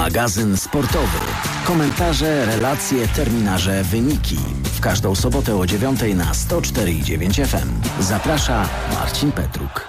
Magazyn sportowy. Komentarze, relacje, terminarze, wyniki. W każdą sobotę o 9:00 na 104,9 FM. Zaprasza Marcin Petruk.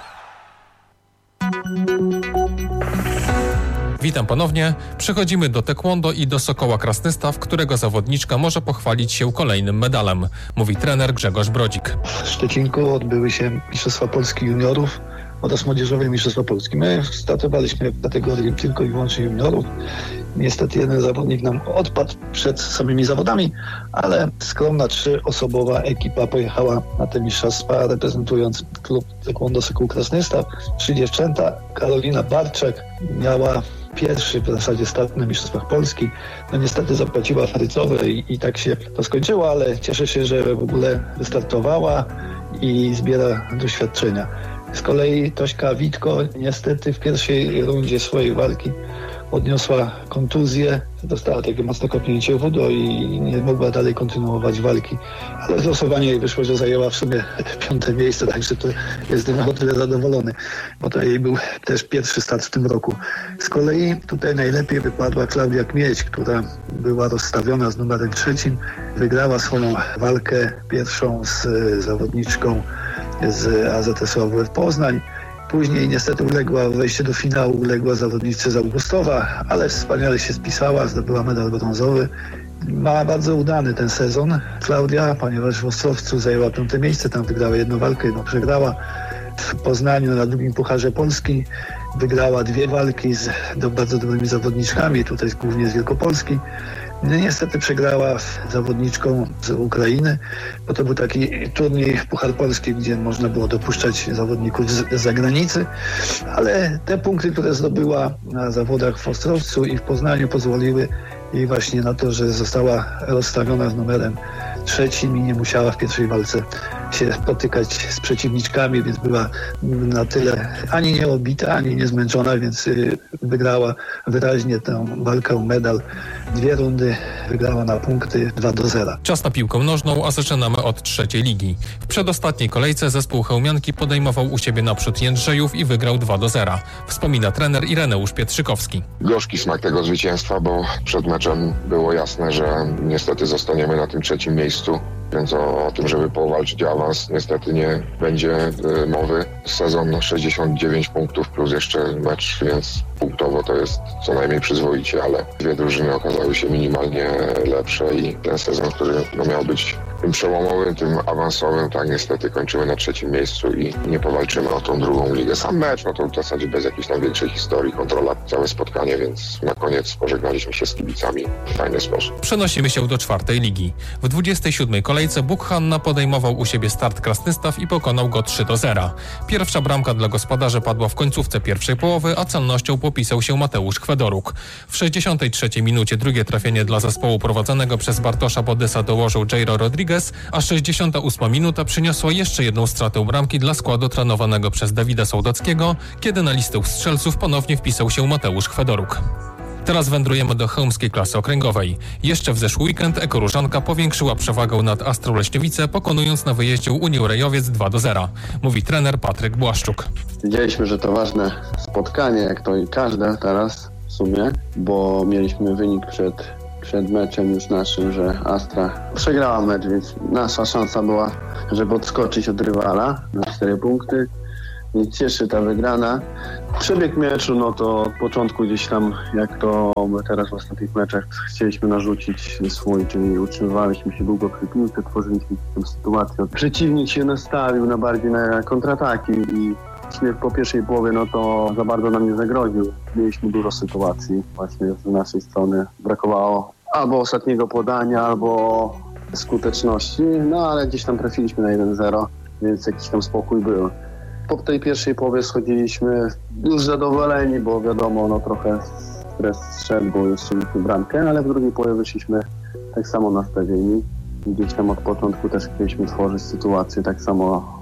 Witam ponownie. Przechodzimy do taekwondo i do Sokoła Krasnystaw, którego zawodniczka może pochwalić się kolejnym medalem, mówi trener Grzegorz Brodzik. W Szczecinku odbyły się Mistrzostwa Polski Juniorów oraz Młodzieżowe Mistrzostwa Polski. My startowaliśmy w kategorii tylko i wyłącznie juniorów. Niestety jeden zawodnik nam odpadł przed samymi zawodami, ale skromna 3-osobowa ekipa pojechała na te mistrzostwa, reprezentując klub taekwondo Sokół Krasnystaw. 3 dziewczęta. Karolina Barczak miała pierwszy w zasadzie start na Mistrzostwach Polski. No niestety zapłaciła frycowe i tak się to skończyło, ale cieszę się, że w ogóle wystartowała i zbiera doświadczenia. Z kolei Tośka Witko niestety w pierwszej rundzie swojej walki odniosła kontuzję, dostała takie mocne kopnięcie w udo i nie mogła dalej kontynuować walki. Ale z losowania jej wyszło, że zajęła w sumie 5. miejsce, także to jestem o tyle zadowolony, bo to jej był też pierwszy start w tym roku. Z kolei tutaj najlepiej wypadła Klaudia Kmieć, która była rozstawiona z numerem 3. Wygrała swoją walkę pierwszą z zawodniczką z AZS AWF Poznań. Później niestety uległa w wejściu do finału, uległa zawodniczce z Augustowa, ale wspaniale się spisała, zdobyła medal brązowy. Ma bardzo udany ten sezon Klaudia, ponieważ w Ostrowcu zajęła 5. miejsce, tam wygrała jedną walkę, jedną przegrała. W Poznaniu na drugim Pucharze Polski wygrała 2 walki z bardzo dobrymi zawodniczkami, tutaj głównie z Wielkopolski. Niestety przegrała z zawodniczką z Ukrainy, bo to był taki turniej Puchar Polski, gdzie można było dopuszczać zawodników z zagranicy, ale te punkty, które zdobyła na zawodach w Ostrowcu i w Poznaniu, pozwoliły jej właśnie na to, że została rozstawiona z numerem 3 i nie musiała w pierwszej walce się spotykać z przeciwniczkami, więc była na tyle ani nie obita, ani nie zmęczona, więc wygrała wyraźnie tę walkę o medal. 2 rundy wygrała na punkty 2-0. Czas na piłkę nożną, a zaczynamy od 3. ligi. W przedostatniej kolejce zespół chełmianki podejmował u siebie naprzód Jędrzejów i wygrał 2-0. Wspomina trener Ireneusz Pietrzykowski. Gorzki smak tego zwycięstwa, bo przed meczem było jasne, że niestety zostaniemy na tym 3. miejscu. Więc o tym, żeby powalczyć o awans, niestety nie będzie mowy. Sezon 69 punktów plus jeszcze mecz, więc punktowo to jest co najmniej przyzwoicie, ale 2 drużyny okazały się minimalnie lepsze i ten sezon, który miał być tym przełomowym, tym awansowym, tak niestety kończymy na 3. miejscu i nie powalczymy o tą 2. ligę. Sam mecz, no to w zasadzie bez jakiejś tam większej historii, kontrola całe spotkanie, więc na koniec pożegnaliśmy się z kibicami w fajny sposób. Przenosimy się do 4. ligi. W 27. kolejce Buk Hanna podejmował u siebie Start Krasnystaw i pokonał go 3-0. Pierwsza bramka dla gospodarzy padła w końcówce pierwszej połowy, a celnością popisał się Mateusz Kwedoruk. W 63. minucie drugie trafienie dla zespołu prowadzonego przez Bartosza Bodysa dołożył Jairo Rodriguez, a 68. minuta przyniosła jeszcze jedną stratę bramki dla składu trenowanego przez Dawida Sołdackiego, kiedy na listę strzelców ponownie wpisał się Mateusz Kwedoruk. Teraz wędrujemy do chełmskiej klasy okręgowej. Jeszcze w zeszły weekend Ekoróżanka powiększyła przewagę nad Astrą Leśniowice, pokonując na wyjeździe Unię Rejowiec 2-0. Mówi trener Patryk Błaszczuk. Wiedzieliśmy, że to ważne spotkanie, jak to i każde teraz w sumie, bo mieliśmy wynik przed meczem już naszym, że Astra przegrała mecz, więc nasza szansa była, żeby odskoczyć od rywala na 4 punkty. Mnie cieszy ta wygrana. Przebieg meczu, no to od początku gdzieś tam, jak to my teraz w ostatnich meczach chcieliśmy narzucić swój, czyli utrzymywaliśmy się długo przy piłce, tworzyliśmy tę sytuację. Przeciwnik się nastawił bardziej na kontrataki i po pierwszej połowie, no to za bardzo nam nie zagroził. Mieliśmy dużo sytuacji właśnie z naszej strony. Brakowało albo ostatniego podania, albo skuteczności, no ale gdzieś tam trafiliśmy na 1-0, więc jakiś tam spokój był. Po tej pierwszej połowie schodziliśmy już zadowoleni, bo wiadomo, no trochę stres zszedł, bo już mieliśmy bramkę, ale w drugiej połowie wyszliśmy tak samo nastawieni. Gdzieś tam od początku też chcieliśmy tworzyć sytuację tak samo.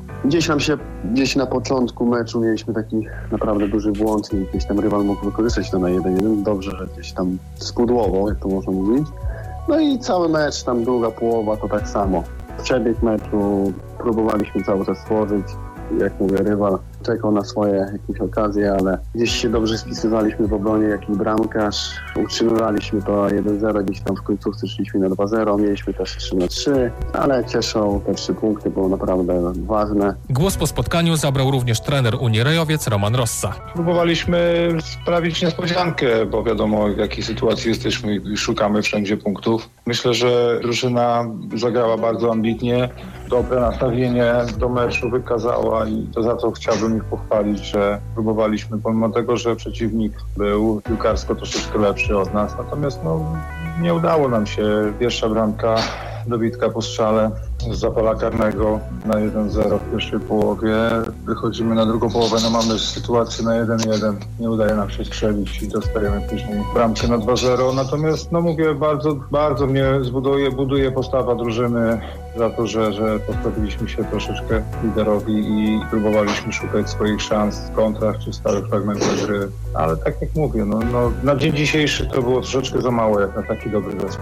Gdzieś na początku meczu mieliśmy taki naprawdę duży błąd i gdzieś tam rywal mógł wykorzystać to na 1-1. Dobrze, że gdzieś tam spudłował, jak to można mówić. No i cały mecz, tam druga połowa to tak samo. Przebieg meczu próbowaliśmy cały czas stworzyć. Jak mówię, rywal czekał na swoje jakieś okazje, ale gdzieś się dobrze spisywaliśmy w obronie, jak i bramkarz. Utrzymywaliśmy to 1-0, gdzieś tam w końcówce szliśmy na 2-0, mieliśmy też 3-3, ale cieszą te 3 punkty, było naprawdę ważne. Głos po spotkaniu zabrał również trener Unii Rejowiec Roman Rossa. Próbowaliśmy sprawić niespodziankę, bo wiadomo, w jakiej sytuacji jesteśmy i szukamy wszędzie punktów. Myślę, że drużyna zagrała bardzo ambitnie, dobre nastawienie do meczu wykazała i to za co chciałbym ich pochwalić, że próbowaliśmy, pomimo tego, że przeciwnik był piłkarsko troszeczkę lepszy od nas, natomiast nie udało nam się. Pierwsza bramka dobitka po strzale z pola karnego na 1-0 w pierwszej połowie. Wychodzimy na drugą połowę, mamy sytuację na 1-1. Nie udaje nam się strzelić i dostajemy później bramkę na 2-0. Natomiast mówię, bardzo mnie buduje postawa drużyny za to, że postawiliśmy się troszeczkę liderowi i próbowaliśmy szukać swoich szans w kontrach czy w stałych fragmentach gry. Ale tak jak mówię, na dzień dzisiejszy to było troszeczkę za mało jak na taki dobry zespół.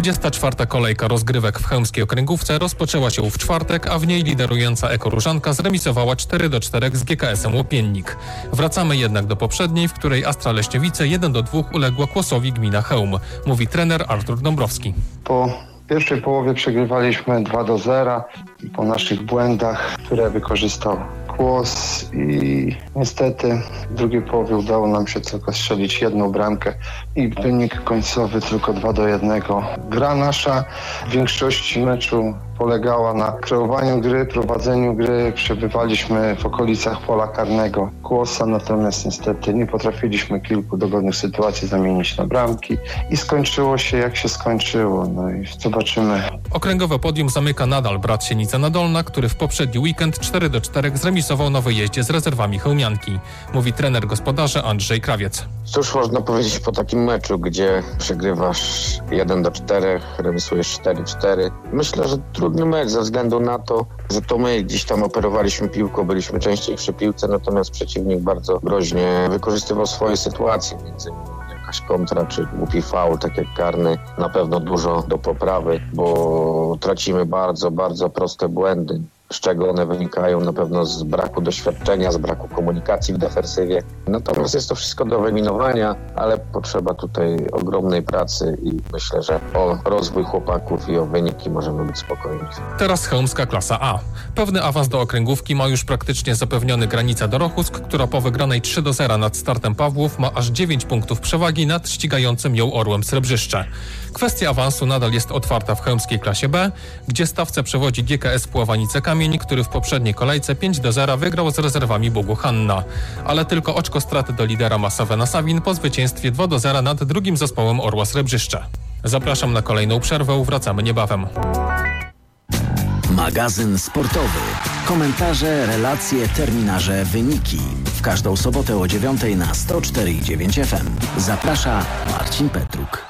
24. kolejka rozgrywek w chełmskiej okręgówce rozpoczęła się w czwartek, a w niej liderująca Ekoróżanka zremisowała 4-4 z GKS-em Łopiennik. Wracamy jednak do poprzedniej, w której Astra Leśniowice 1-2 uległa Kłosowi gmina Chełm, mówi trener Artur Dąbrowski. Po pierwszej połowie przegrywaliśmy 2-0 po naszych błędach, które wykorzystał Kłos i niestety w drugiej połowie udało nam się tylko strzelić 1 bramkę i wynik końcowy tylko 2-1. Gra nasza w większości meczu polegała na kreowaniu gry, prowadzeniu gry. Przebywaliśmy w okolicach pola karnego Kłosa, natomiast niestety nie potrafiliśmy kilku dogodnych sytuacji zamienić na bramki i skończyło się jak się skończyło. I zobaczymy. Okręgowe podium zamyka nadal brat Sienica Nadolna, który w poprzedni weekend 4-4 zremisował na wyjeździe z rezerwami chełmianki, mówi trener gospodarza Andrzej Krawiec. Cóż można powiedzieć po takim meczu, gdzie przegrywasz 1-4, remisujesz 4-4. Myślę, że trudny mecz ze względu na to, że to my gdzieś tam operowaliśmy piłką, byliśmy częściej przy piłce, natomiast przeciwnik bardzo groźnie wykorzystywał swoje sytuacje, między innymi jakaś kontra czy głupi faul, tak jak karny, na pewno dużo do poprawy, bo tracimy bardzo, bardzo proste błędy. Z czego one wynikają? Na pewno z braku doświadczenia, z braku komunikacji w defensywie. Natomiast jest to wszystko do wyeliminowania, ale potrzeba tutaj ogromnej pracy i myślę, że o rozwój chłopaków i o wyniki możemy być spokojni. Teraz chełmska klasa A. Pewny awans do okręgówki ma już praktycznie zapewniony Granica Dorochusk, która po wygranej 3-0 nad Startem Pawłów ma aż 9 punktów przewagi nad ścigającym ją Orłem Srebrzyszcze. Kwestia awansu nadal jest otwarta w chełmskiej klasie B, gdzie stawce przewodzi GKS Puławanice Kamień, który w poprzedniej kolejce 5-0 wygrał z rezerwami Bogu Hanna. Ale tylko oczko straty do lidera Masawena Sawin po zwycięstwie 2-0 nad drugim zespołem Orła Srebrzyszcze. Zapraszam na kolejną przerwę, wracamy niebawem. Magazyn sportowy. Komentarze, relacje, terminarze, wyniki. W każdą sobotę o 9:00 na 104,9 FM. Zaprasza Marcin Petruk.